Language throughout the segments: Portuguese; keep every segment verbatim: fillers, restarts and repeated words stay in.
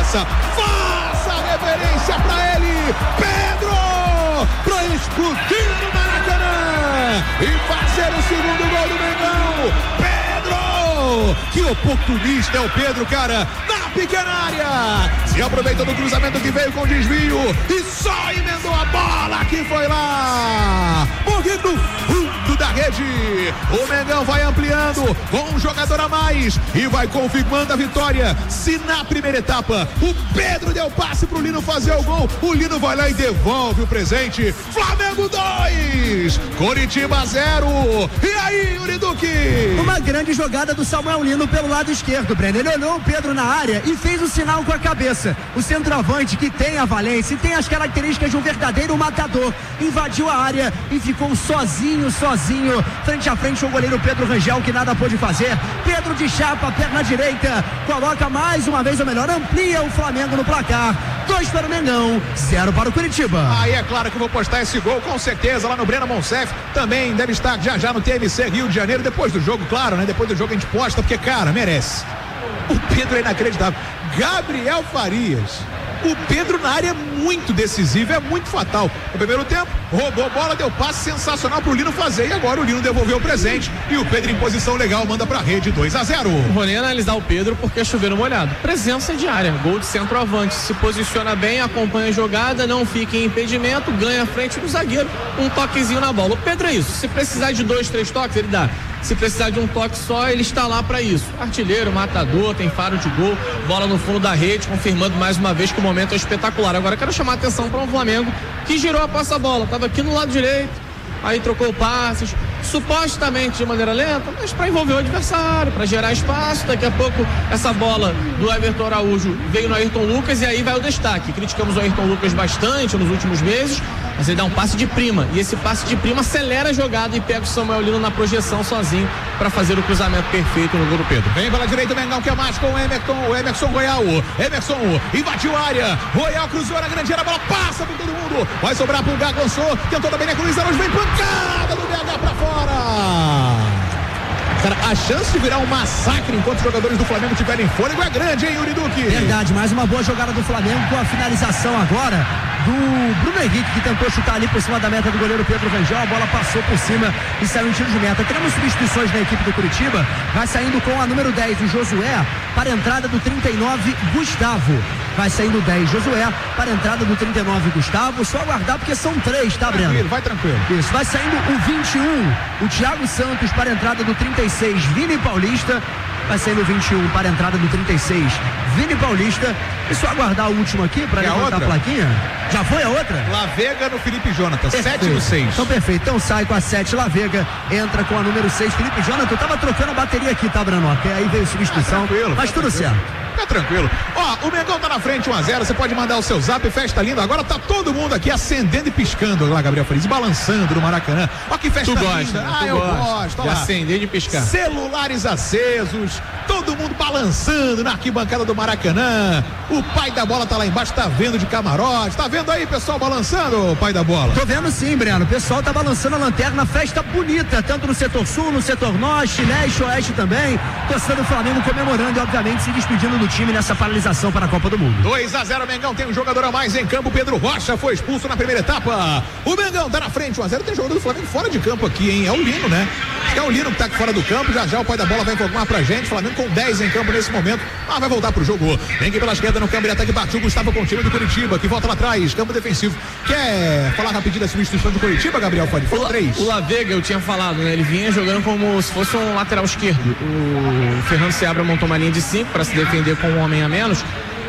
faça, faça a reverência pra ele, Pedro, pra explodir no Maracanã e fazer o segundo gol do Mengão. Pedro, que oportunista é o Pedro, cara, na pequena área, se aproveita do cruzamento que veio com desvio e só emendou a bola que foi lá, morrendo no fundo da rede. O Mengão vai ampliando com um jogador a mais e vai confirmando a vitória. Se na primeira etapa o Pedro deu passe pro Lino fazer o gol, o Lino vai lá e devolve o presente. Flamengo dois, Coritiba zero. E aí, Yuri Duque? Uma grande jogada do Samuel Lino pelo lado esquerdo, Breno. Ele olhou o Pedro na área e fez o sinal com a cabeça. O centroavante, que tem a valência e tem as características de um verdadeiro matador, invadiu a área e ficou sozinho, sozinho, frente a frente com o goleiro Pedro Rangel, que nada pôde fazer. Pedro de chapa, perna direita, coloca mais uma vez, ou melhor, amplia o Flamengo no placar. Dois para o Mengão, zero para o Curitiba. Aí é claro que eu vou postar esse gol com certeza lá no Breno Monsef. Também deve estar já já no T M C Rio de Janeiro, depois do jogo, claro, né? Depois do jogo a gente posta, porque, cara, merece. O Pedro é inacreditável. Gabriel Farias. O Pedro na área é muito decisivo, é muito fatal. No primeiro tempo, roubou a bola, deu passe sensacional pro Lino fazer. E agora o Lino devolveu o presente. E o Pedro em posição legal manda pra rede dois a zero. O Rony analisar o Pedro porque é chover molhado. Presença de área, gol de centroavante. Se posiciona bem, acompanha a jogada, não fica em impedimento, ganha a frente do zagueiro. Um toquezinho na bola. O Pedro é isso. Se precisar de dois, três toques, ele dá. Se precisar de um toque só, ele está lá para isso. Artilheiro, matador, tem faro de gol, bola no fundo da rede, confirmando mais uma vez que o momento é espetacular. Agora quero chamar a atenção para um Flamengo que girou a passa-bola, estava aqui no lado direito, aí trocou passes, supostamente de maneira lenta, mas para envolver o adversário, para gerar espaço. Daqui a pouco essa bola do Everton Araújo veio no Ayrton Lucas e aí vai o destaque. Criticamos o Ayrton Lucas bastante nos últimos meses, mas ele dá um passe de prima, e esse passe de prima acelera a jogada e pega o Samuel Lino na projeção sozinho para fazer o cruzamento perfeito no gol do Pedro. Vem pela direita o Mengão, que é mais com o Emerson, o Emerson Royal. Emerson invadiu a área, Royal cruzou na grande área, a bola passa por todo mundo, vai sobrar pro Gago, lançou, tentou também com o Luiz Araújo, vem pancada do B H pra fora. Cara, a chance de virar um massacre enquanto os jogadores do Flamengo tiverem fôlego é grande, hein, Yuri Duque? Verdade, mais uma boa jogada do Flamengo com a finalização agora do Bruno Henrique, que tentou chutar ali por cima da meta do goleiro Pedro Rangel. A bola passou por cima e saiu um tiro de meta. Teremos substituições na equipe do Curitiba. Vai saindo com a número dez, o Josué, para a entrada do trinta e nove, Gustavo. Vai saindo o dez, Josué, para a entrada do trinta e nove, Gustavo. Só aguardar porque são três, tá, Breno? Tranquilo, vai tranquilo. Isso, vai saindo o vinte e um, o Thiago Santos, para a entrada do trinta e seis, Vini Paulista. Vai saindo o vinte e um para a entrada do trinta e seis, Vini Paulista. E só aguardar o último aqui para levantar a plaquinha. Já foi a outra? Lavega no Felipe Jonathan, sete no seis. Então perfeito, então sai com a sete, Lavega entra com a número seis, Felipe Jonathan. Eu tava trocando a bateria aqui, tá, Brano? Até aí veio substituição, tá tranquilo, mas tá tudo tranquilo. certo. Fica tranquilo. Ó, o Mengão tá na frente um a zero, você pode mandar o seu zap, festa linda. Agora tá todo mundo aqui acendendo e piscando lá, Gabriel Farias, balançando no Maracanã. Ó que festa tu linda. Gosta, ah, tu eu gosta gosto. de acender e de piscar. Celulares acesos, todo mundo balançando na arquibancada do Maracanã. O pai da bola tá lá embaixo, tá vendo de camarote. Tá vendo aí, pessoal, balançando, o pai da bola? Tô vendo sim, Breno. O pessoal tá balançando a lanterna, festa bonita, tanto no setor sul, no setor norte, leste, oeste também. Torcida do Flamengo comemorando e, obviamente, se despedindo do time nessa paralisação para a Copa do Mundo. dois a zero, Mengão tem um jogador a mais em campo. Pedro Rocha foi expulso na primeira etapa. O Mengão tá na frente, um a zero. Tem jogador do Flamengo fora de campo aqui, hein? É o Lino, né? É o Lino que tá aqui fora do campo. Já já o pai da bola vai informar pra gente. Flamengo com dez em campo nesse momento. Ah, vai voltar pro jogo. Vem aqui pela esquerda no campo de ataque. Partiu Gustavo com o time do Curitiba, que volta lá atrás. Campo defensivo. Quer falar rapidinho da substituição do Curitiba, Gabriel? Pode. Foram três. O Lavega, eu tinha falado, né? Ele vinha jogando como se fosse um lateral esquerdo. O Fernando Seabra montou uma linha de cinco para se defender com um homem a menos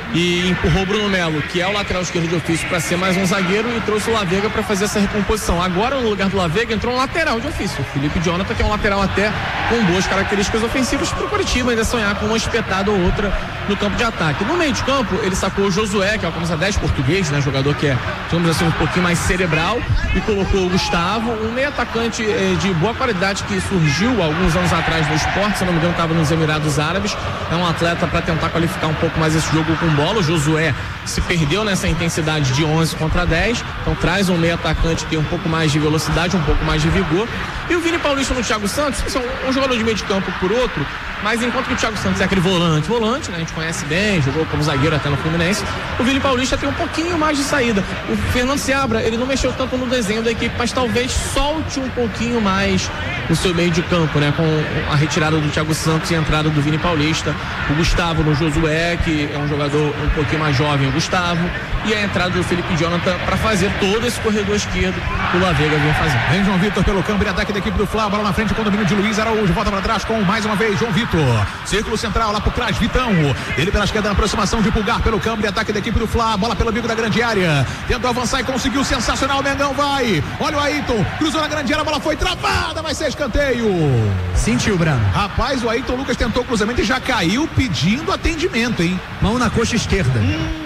e empurrou o Bruno Melo, que é o lateral esquerdo de ofício, para ser mais um zagueiro, e trouxe o Lavega para fazer essa recomposição. Agora, no lugar do Lavega, entrou um lateral de ofício, o Felipe Jonathan, que é um lateral até com boas características ofensivas para o Curitiba ainda sonhar com uma espetada ou outra no campo de ataque. No meio de campo, ele sacou o Josué, que é o camisa dez português, né, jogador que é, digamos assim, um pouquinho mais cerebral, e colocou o Gustavo, um meio atacante eh, de boa qualidade que surgiu alguns anos atrás no Sport, se não me engano estava nos Emirados Árabes. É um atleta para tentar qualificar um pouco mais esse jogo com bola. O Josué se perdeu nessa intensidade de onze contra dez, então traz um meio atacante que tem um pouco mais de velocidade, um pouco mais de vigor. E o Vini Paulista no Thiago Santos, um jogador de meio de campo por outro, Mas enquanto que o Thiago Santos é aquele volante, volante, né? A gente conhece bem, jogou como zagueiro até no Fluminense. O Vini Paulista tem um pouquinho mais de saída. O Fernando Seabra, ele não mexeu tanto no desenho da equipe, mas talvez solte um pouquinho mais no seu meio de campo, né? Com a retirada do Thiago Santos e a entrada do Vini Paulista. O Gustavo no Josué, que é um jogador um pouquinho mais jovem, o Gustavo. E a entrada do Felipe Jonathan para fazer todo esse corredor esquerdo que o La Vega vem fazendo. Vem João Vitor pelo campo de ataque da equipe do Fla, bola na frente com o domínio de Luiz Araújo, volta para trás com mais uma vez João Vitor, círculo central lá por trás, Vitão, ele pela esquerda na aproximação de Pulgar pelo campo de ataque da equipe do Fla, bola pelo bico da grande área, tentou avançar e conseguiu, sensacional, o Mengão vai, olha o Ayrton, cruzou na grande área, a bola foi travada, vai ser escanteio. Sentiu, Brano. Rapaz, o Ayrton Lucas tentou o cruzamento e já caiu pedindo atendimento, hein? Mão na coxa esquerda. Hum.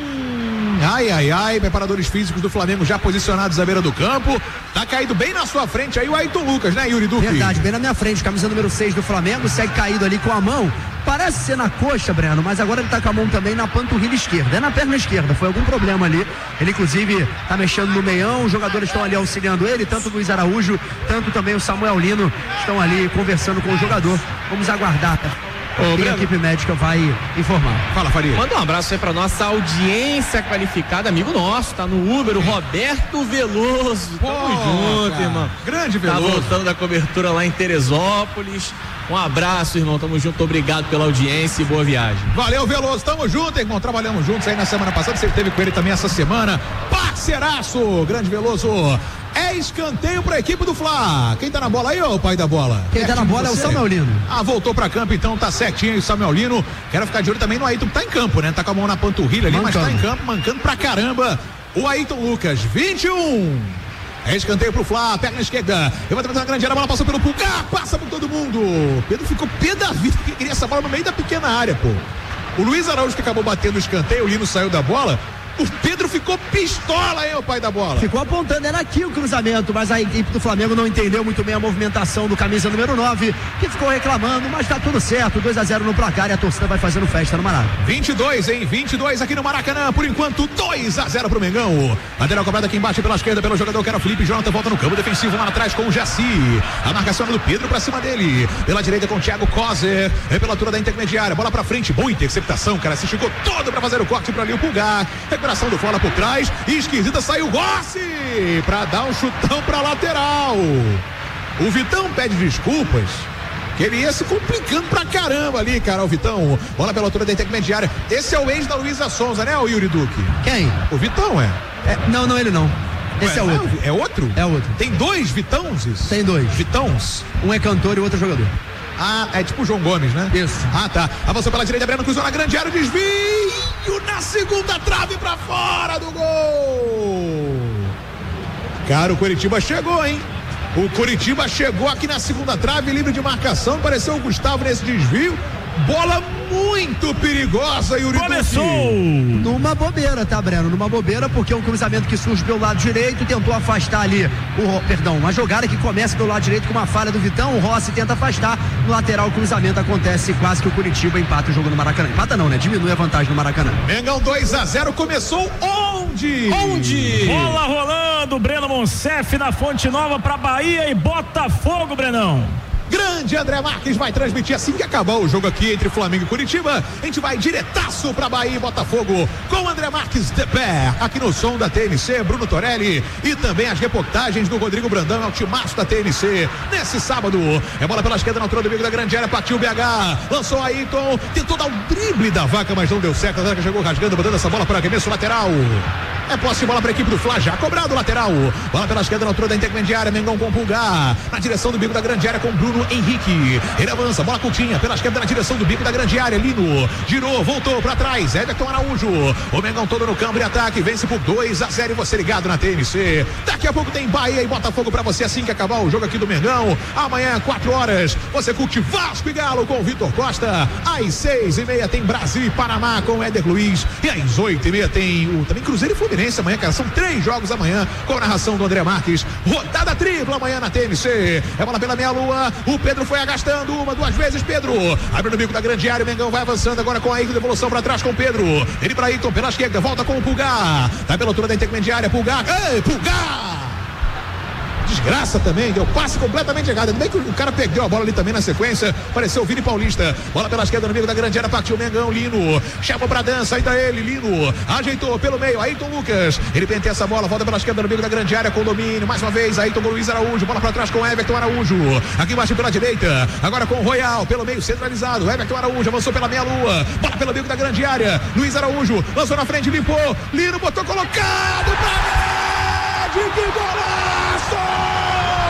Ai, ai, ai, preparadores físicos do Flamengo já posicionados à beira do campo. Tá caído bem na sua frente aí o Ayrton Lucas, né, Yuri Duque? Verdade, bem na minha frente, camisa número seis do Flamengo, segue caído ali com a mão. Parece ser na coxa, Breno, mas agora ele tá com a mão também na panturrilha esquerda. É na perna esquerda, foi algum problema ali. Ele, inclusive, tá mexendo no meião, os jogadores estão ali auxiliando ele, tanto o Luiz Araújo, tanto também o Samuel Lino estão ali conversando com o jogador. Vamos aguardar, tá? Ô, e a equipe médica vai informar. Fala, Faria. Manda um abraço aí pra nossa audiência qualificada, amigo nosso, tá no Uber, o Roberto Veloso. Pô, Tamo junto, cara. irmão. Grande Veloso. Tá voltando da cobertura lá em Teresópolis. Um abraço, irmão, tamo junto, obrigado pela audiência e boa viagem. Valeu, Veloso, tamo junto, irmão, trabalhamos juntos aí na semana passada, você esteve com ele também essa semana, parceiraço, grande Veloso. É escanteio para a equipe do Fla. Quem tá na bola aí, ô pai da bola? Quem tá na bola é o Samuel Lino. Ah, voltou pra campo, então tá certinho aí o Samuel Lino. Quero ficar de olho também no Ayrton, que tá em campo, né? Tá com a mão na panturrilha ali, mancando. Mas tá em campo, mancando pra caramba. O Ayrton Lucas, vinte e um. É escanteio pro Fla, perna esquerda. Levantamento na grande área, a bola passou pelo Pulgar, passa por todo mundo. Pedro ficou pé da vida, que queria essa bola no meio da pequena área, pô. O Luiz Araújo que acabou batendo o escanteio, o Lino saiu da bola. O Pedro ficou pistola, hein, o pai da bola. Ficou apontando, era aqui o cruzamento, mas a equipe do Flamengo não entendeu muito bem a movimentação do camisa número nove, que ficou reclamando, mas tá tudo certo, dois a zero no placar e a torcida vai fazendo festa no Maracanã. vinte e dois, hein, vinte e dois aqui no Maracanã, por enquanto dois a zero pro Mengão. Lateral cobrada aqui embaixo pela esquerda pelo jogador que era o Felipe Jonathan, volta no campo defensivo lá atrás com o Jaci. A marcação do Pedro pra cima dele, pela direita com o Thiago Kozer, é pela altura da intermediária, bola pra frente, boa interceptação, cara, se chegou todo pra fazer o corte pra ali o Pulgar, recuperação do Fla por trás. E esquisita saiu Rossi pra dar um chutão pra lateral. O Vitão pede desculpas, que ele ia se complicando pra caramba ali, cara, o Vitão. Bola pela altura da intermediária. Esse é o ex da Luísa Sonza, né, o Yuri Duque? Quem? O Vitão, é? é não, não, ele não. Esse Ué, é outro. É outro? É outro. Tem dois Vitãos? Isso? Tem dois. Vitãos? Um é cantor e o outro é jogador. Ah, é tipo o João Gomes, né? Isso. Ah, tá. Avançou pela direita, Breno cruzou na grande área, desvio na segunda trave pra fora do gol. Cara, o Coritiba chegou, hein? O Coritiba chegou aqui na segunda trave, livre de marcação, apareceu o Gustavo nesse desvio. Bola muito perigosa, Yuri Duque. Começou numa bobeira, tá, Breno? Numa bobeira, porque é um cruzamento que surge pelo lado direito, tentou afastar ali o, perdão, uma jogada que começa pelo lado direito com uma falha do Vitão, o Rossi tenta afastar, no lateral o cruzamento acontece, quase que o Coritiba empata o jogo no Maracanã. Empata não, né? Diminui a vantagem no Maracanã. Mengão dois a zero, começou onde? Onde? Bola rolando, Breno Monsef na Fonte Nova pra Bahia e Botafogo, Brenão. Grande André Marques vai transmitir assim que acabar o jogo aqui entre Flamengo e Curitiba. A gente vai diretaço pra Bahia e Botafogo com André Marques de pé, aqui no som da T N C, Bruno Torelli e também as reportagens do Rodrigo Brandão, é o timaço da T N C nesse sábado. É bola pela esquerda na altura do meio da grande área, partiu o B H, lançou Ayrton, tentou dar o drible da vaca, mas não deu certo. A vaca chegou rasgando, botando essa bola para arremesso lateral. É posse de bola para a equipe do Fla, já cobrado o lateral. Bola pela esquerda na altura da intermediária, Mengão com o Pulgar, na direção do bico da grande área com Bruno Henrique. Ele avança, bola curtinha pela esquerda na direção do bico da grande área. Lino girou, voltou para trás. Everton Araújo. O Mengão todo no campo de ataque, vence por dois a zero. E você ligado na T N C. Daqui a pouco tem Bahia e Botafogo para você assim que acabar o jogo aqui do Mengão. Amanhã, quatro horas, você curte Vasco e Galo com o Vitor Costa. Às seis e meia tem Brasil e Panamá com o Éder Luiz. E às oito e meia tem o também Cruzeiro e Fluminense amanhã, cara. São três jogos amanhã com a narração do André Marques. Rodada tripla amanhã na T N C. É bola pela meia lua. O Pedro foi agastando uma, duas vezes. Pedro abre no bico da grande área. O Mengão vai avançando agora com a Ayrton. Devolução para trás com o Pedro. Ele para Ayrton pela esquerda. Volta com o Pulgar. Tá pela altura da intermediária. Pulgar. Ei, Pulgar! graça também, deu passe completamente errado. Ainda bem que o cara perdeu a bola ali também na sequência. Apareceu o Vini Paulista. Bola pela esquerda no meio da grande área. Partiu o Mengão. Lino chamou pra dança. Ainda ele. Lino ajeitou pelo meio. Ayrton Lucas. Ele penteia essa bola. Volta pela esquerda no meio da grande área com domínio. Mais uma vez. Ayrton com Luiz Araújo. Bola pra trás com Everton Araújo. Aqui embaixo pela direita. Agora com o Royal. Pelo meio centralizado. Everton Araújo avançou pela meia-lua. Bola pelo meio da grande área. Luiz Araújo lançou na frente. Limpou. Lino botou colocado pra rede. Que golaço!